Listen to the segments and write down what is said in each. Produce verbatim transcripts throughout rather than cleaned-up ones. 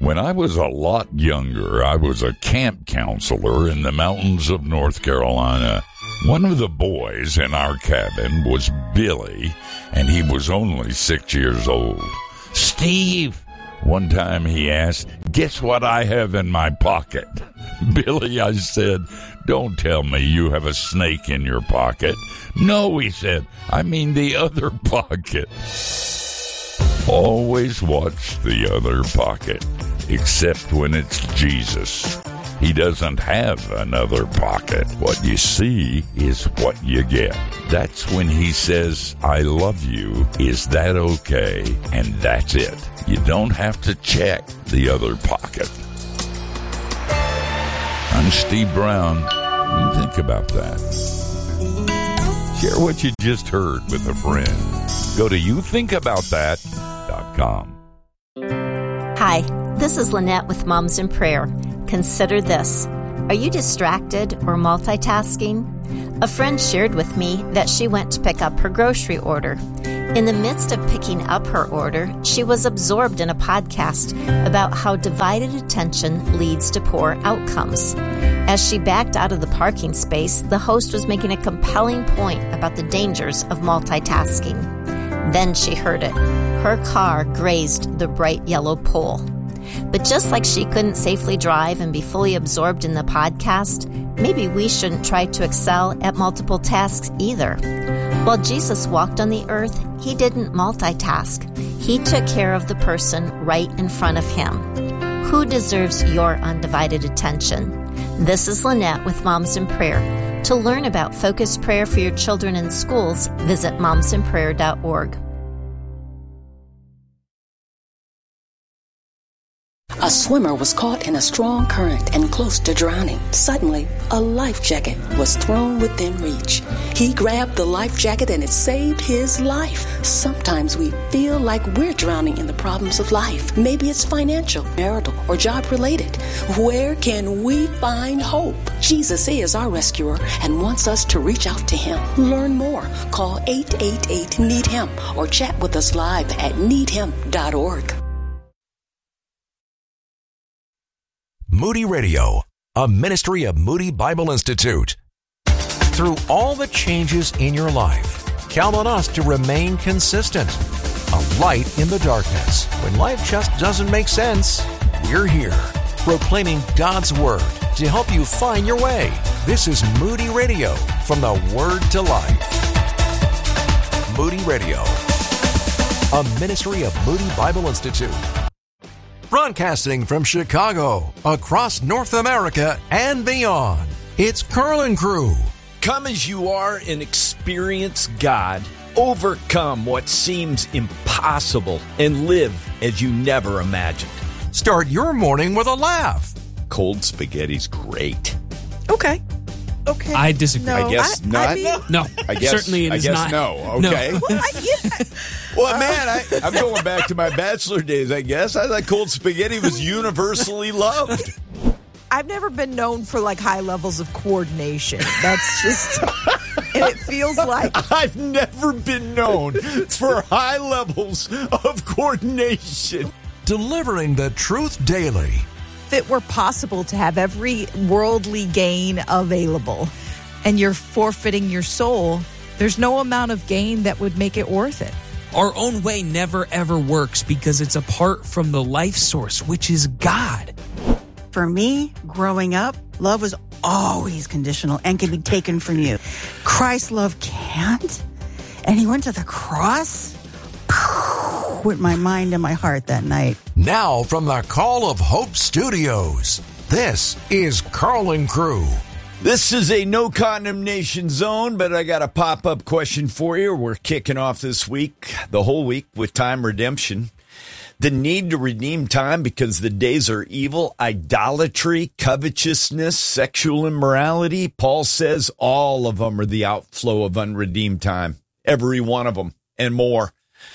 When I was a lot younger, I was a camp counselor in the mountains of North Carolina. One of the boys in our cabin was Billy, and he was only six years old. "Steve," one time he asked, "guess what I have in my pocket?" "Billy," I said, "don't tell me you have a snake in your pocket." "No," he said, "I mean the other pocket." Always watch the other pocket, except when it's Jesus. He doesn't have another pocket. What you see is what you get. That's when he says, "I love you. Is that okay?" And that's it. You don't have to check the other pocket. I'm Steve Brown. You think about that. Share what you just heard with a friend. Go to you think about that dot com. Hi, this is Lynette with Moms in Prayer. Consider this. Are you distracted or multitasking? A friend shared with me that she went to pick up her grocery order. In the midst of picking up her order, she was absorbed in a podcast about how divided attention leads to poor outcomes. As she backed out of the parking space, the host was making a compelling point about the dangers of multitasking. Then she heard it. Her car grazed the bright yellow pole. But just like she couldn't safely drive and be fully absorbed in the podcast, maybe we shouldn't try to excel at multiple tasks either. While Jesus walked on the earth, he didn't multitask. He took care of the person right in front of him. Who deserves your undivided attention? This is Lynette with Moms in Prayer. To learn about focused prayer for your children in schools, visit moms in prayer dot org. A swimmer was caught in a strong current and close to drowning. Suddenly, a life jacket was thrown within reach. He grabbed the life jacket and it saved his life. Sometimes we feel like we're drowning in the problems of life. Maybe it's financial, marital, or job-related. Where can we find hope? Jesus is our rescuer and wants us to reach out to him. Learn more. Call eight eight eight, need him or chat with us live at need him dot org. Moody Radio, a ministry of Moody Bible Institute. Through all the changes in your life, count on us to remain consistent. A light in the darkness. When life just doesn't make sense, we're here, proclaiming God's Word to help you find your way. This is Moody Radio, from the Word to Life. Moody Radio, a ministry of Moody Bible Institute. Broadcasting from Chicago, across North America and beyond, it's Carl and Crew. Come as you are and experience God. Overcome what seems impossible and live as you never imagined. Start your morning with a laugh. Cold spaghetti's great. Okay. Okay. I disagree. No, I guess I, not. I mean, No, I guess, certainly it I is guess not. no. Okay. No. well, I, yeah. Well, man, I, I'm going back to my bachelor days, I guess. I thought cold spaghetti was universally loved. I've never been known for like high levels of coordination. That's just, and it feels like I've never been known for high levels of coordination. Delivering the truth daily. if it were possible to have every worldly gain available and you're forfeiting your soul, there's no amount of gain that would make it worth it. Our own way never, ever works because it's apart from the life source, which is God. For me, growing up, love was always conditional and can be taken from you. Christ's love can't. And he went to the cross with my mind and my heart that night. Now from the Call of Hope Studios, this is Carl and Crew. This is a no condemnation zone, but I got a pop-up question for you. We're kicking off this week, the whole week, with time redemption. The need to redeem time because the days are evil, idolatry, covetousness, sexual immorality. Paul says all of them are the outflow of unredeemed time, every one of them and more.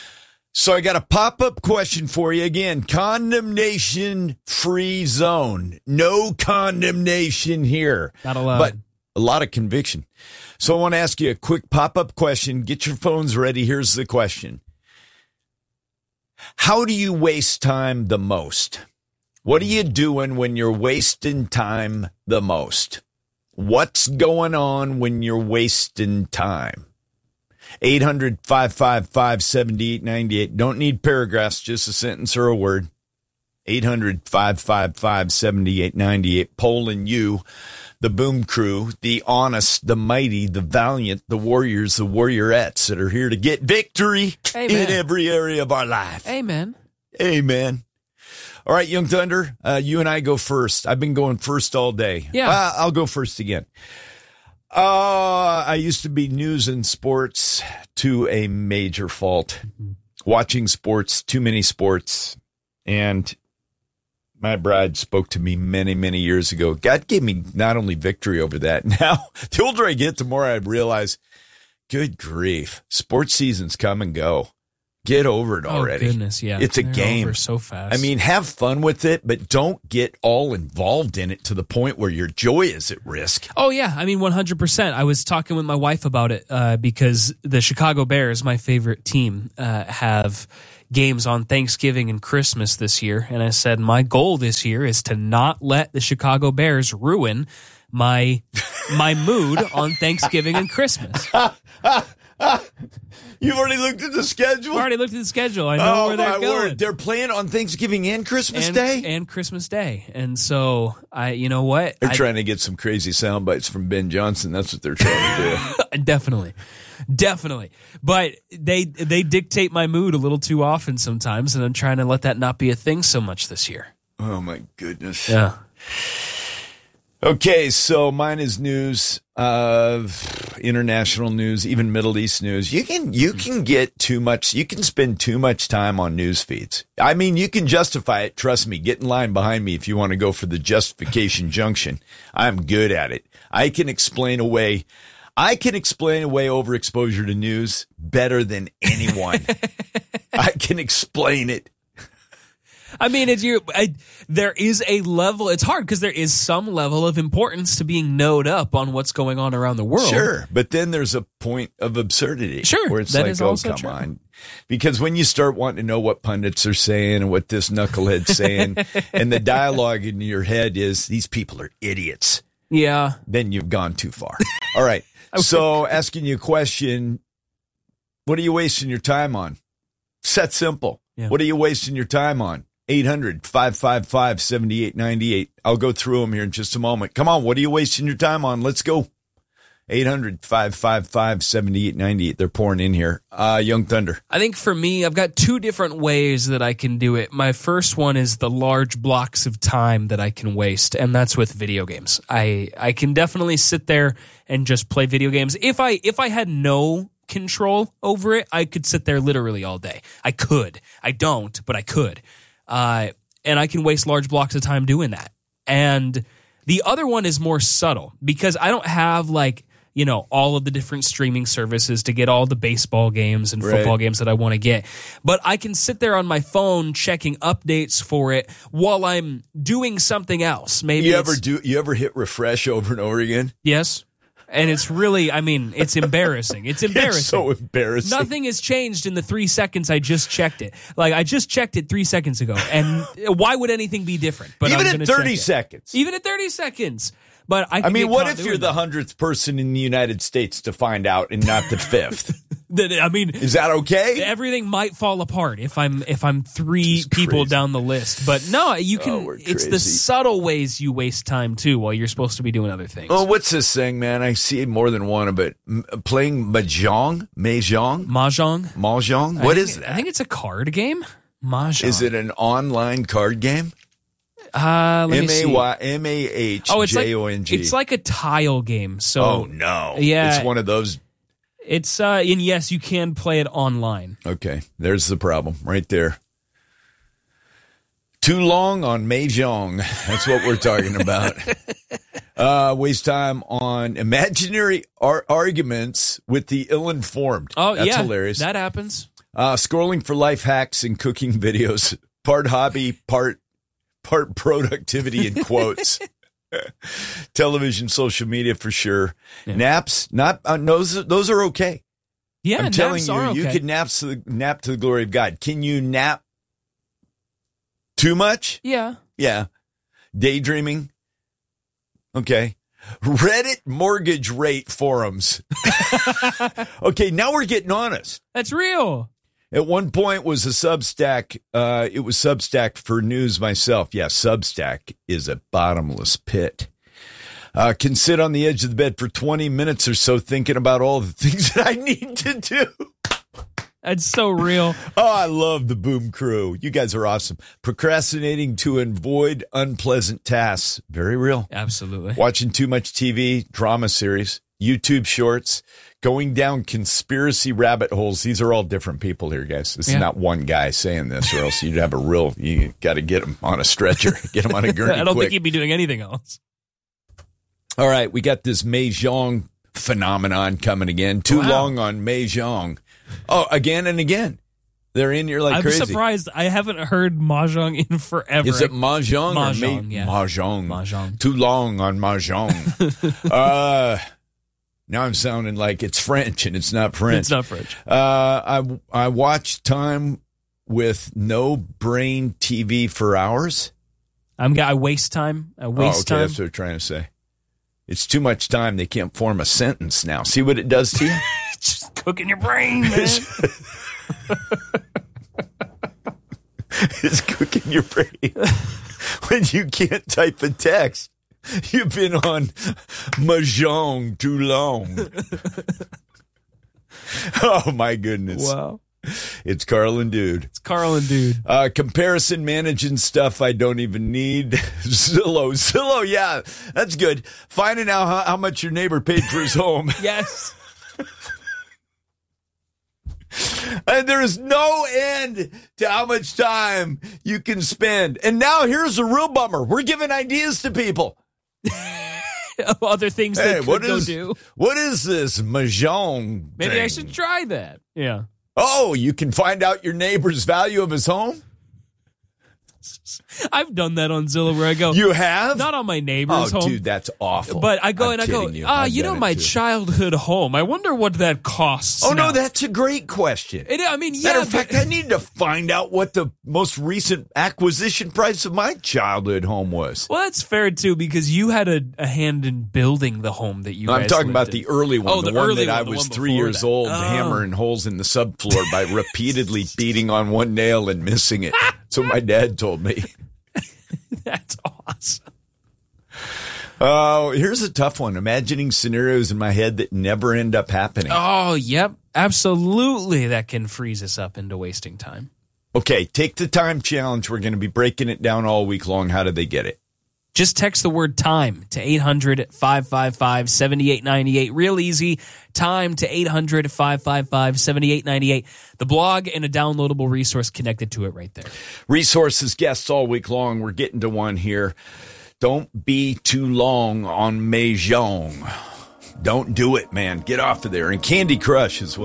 So I got a pop-up question for you again. Condemnation-free zone. No condemnation here. Not allowed. But a lot of conviction. So I want to ask you a quick pop-up question. Get your phones ready. Here's the question. How do you waste time the most? What are you doing when you're wasting time the most? What's going on when you're wasting time? eight hundred, five five five, seven eight nine eight. Don't need paragraphs, just a sentence or a word. eight hundred, five five five, seven eight nine eight. Polling you, the Boom Crew, the honest, the mighty, the valiant, the warriors, the warriorettes that are here to get victory Amen. in every area of our life. Amen. Amen. All right, Young Thunder, uh, you and I go first. I've been going first all day. Yeah. Uh, I'll go first again. Uh, I used to be news and sports to a major fault. Watching sports, too many sports. And my bride spoke to me many, many years ago. God gave me not only victory over that. Now, the older I get, the more I realize, good grief, sports seasons come and go. Get over it already. Oh, goodness, yeah. It's a They're game. over so fast. I mean, have fun with it, but don't get all involved in it to the point where your joy is at risk. Oh, yeah. I mean, one hundred percent. I was talking with my wife about it uh, because the Chicago Bears, my favorite team, uh, have games on Thanksgiving and Christmas this year. And I said, my goal this year is to not let the Chicago Bears ruin my my mood on Thanksgiving and Christmas. You've already looked at the schedule? I've already looked at the schedule. I know oh, where they're my going. Word. They're playing on Thanksgiving and Christmas and, Day? And Christmas Day. And so, I, you know what? They're I, trying to get some crazy sound bites from Ben Johnson. That's what they're trying to do. Definitely. Definitely. But they they dictate my mood a little too often sometimes, and I'm trying to let that not be a thing so much this year. Oh, my goodness. Yeah. Okay, so mine is news, uh, international news, even Middle East news. You can you can get too much. You can spend too much time on news feeds. I mean, you can justify it. Trust me. Get in line behind me if you want to go for the justification junction. I'm good at it. I can explain away. I can explain away overexposure to news better than anyone. I can explain it. I mean, it's you. I, there is a level. It's hard because there is some level of importance to being knowed up on what's going on around the world. Sure, but then there's a point of absurdity. Sure, where it's that like, is oh, also come true. on. Because when you start wanting to know what pundits are saying and what this knucklehead's saying, and the dialogue in your head is these people are idiots. Yeah. Then you've gone too far. All right. So asking you a question, what are you wasting your time on? It's that simple. Yeah. What are you wasting your time on? eight hundred, five five five, seven eight nine eight. I'll go through them here in just a moment. Come on, what are you wasting your time on? Let's go. eight hundred, five five five, seven eight nine eight. They're pouring in here. Uh, Young Thunder. I think for me, I've got two different ways that I can do it. My first one is the large blocks of time that I can waste, and that's with video games. I, I can definitely sit there and just play video games. If I if I had no control over it, I could sit there literally all day. I could. I don't, but I could. Uh, and I can waste large blocks of time doing that. And the other one is more subtle because I don't have like, you know, all of the different streaming services to get all the baseball games and football Right. games that I want to get. But I can sit there on my phone checking updates for it while I'm doing something else. Maybe You it's- ever do? You ever hit refresh over and over again? Yes. And it's really, I mean, it's embarrassing. It's embarrassing. It's so embarrassing. Nothing has changed in the three seconds I just checked it. Like, I just checked it three seconds ago. And why would anything be different? But Even I'm at gonna check thirty it. seconds. Even at thirty seconds. But I, I can mean, get what caught if doing you're the that. hundredth person in the United States to find out and not the fifth? That- I mean, Is that okay? everything might fall apart if I'm if I'm three Just people crazy. down the list. But no, you can. Oh, we're it's the crazy. subtle ways you waste time too, while you're supposed to be doing other things. Oh, what's this thing, man? I see more than one of it. M- playing Mahjong? Mahjong? Mahjong. Mahjong? I What think is it- that? I think it's a card game. Mahjong. Is it an online card game? Uh, let me M A see. Y M A H Oh, it's like J O N G. it's like a tile game. So Oh, no. Yeah. It's one of those. it's uh, and yes, you can play it online. Okay. There's the problem right there. Too long on Mahjong. That's what we're talking about. Uh, waste time on imaginary ar- arguments with the ill-informed. Oh, That's yeah, hilarious. That happens. Uh, scrolling for life hacks and cooking videos. Part hobby, part part productivity in quotes. Television, social media for sure. Yeah. Naps, not uh, those. Those are okay. Yeah, I'm telling naps you, are you okay. can nap to the, nap to the glory of God. Can you nap too much? Yeah, Yeah. Daydreaming. Okay. Reddit mortgage rate forums. Okay, now we're getting honest. That's real. At one point was a Substack. Uh, it was Substack for news myself. Yeah, Substack is a bottomless pit. Uh, can sit on the edge of the bed for twenty minutes or so thinking about all the things that I need to do. That's so real. Oh, I love the Boom Crew. You guys are awesome. Procrastinating to avoid unpleasant tasks. Very real. Absolutely. Watching too much T V, drama series, YouTube shorts, going down conspiracy rabbit holes. These are all different people here, guys. This Yeah. is not one guy saying this, or else you'd have a real, you got to get him on a stretcher, get him on a gurney I don't quick. think he'd be doing anything else. All right, we got this Mahjong phenomenon coming again. Too Wow. long on Mahjong. Oh, again and again. They're in here like I'm crazy. surprised I haven't heard Mahjong in forever. Is it Mahjong, Mahjong, or Ma- yeah. Mahjong? Mahjong. Too long on Mahjong. uh, now I'm sounding like it's French, and it's not French. It's not French. Uh, I I watched time with no brain T V for hours. I'm I waste time. I Oh, waste okay, time. that's what they're trying to say. It's too much time. They can't form a sentence now. See what it does to you? Just cooking your brain, man. It's cooking your brain. When you can't type a text, you've been on Mahjong too long. Oh, my goodness. Wow. It's Carl and Dude. It's Carl and Dude. Uh, comparison managing stuff I don't even need. Zillow. Zillow, yeah, that's good. Finding out how, how much your neighbor paid for his home. Yes. And there's no end to how much time you can spend. And now here's the real bummer. We're giving ideas to people. Other things Hey, they could what go is, do. what is this Mahjong Maybe thing? I should try that. Yeah. Oh, you can find out your neighbor's value of his home? I've done that on Zillow where I go, You have? not on my neighbor's Oh, home. dude, that's awful. But I go I'm and I go, kidding you. ah, I've you done know it my too. childhood home. I wonder what that costs. Oh, now. no, that's a great question. It, I mean, yeah. Matter of fact, but- I need to find out what the most recent acquisition price of my childhood home was. well, that's fair too because you had a, a hand in building the home that you. I'm guys talking lived about in. the early one, Oh, the, the one early that I one, the was one three before years that. old, Oh. hammering holes in the subfloor by repeatedly beating on one nail and missing it. So my dad told me. That's awesome. Oh, here's a tough one. Imagining scenarios in my head that never end up happening. Oh, yep, absolutely. That can freeze us up into wasting time. Okay, take the time challenge. We're going to be breaking it down all week long. How do they get it? Just text the word time to eight hundred, five five five, seven eight nine eight. Real easy. Time to eight hundred, five five five, seven eight nine eight. The blog and a downloadable resource connected to it right there. Resources, guests all week long. We're getting to one here. Don't be too long on Mahjong. Don't do it, man. Get off of there. And Candy Crush as well.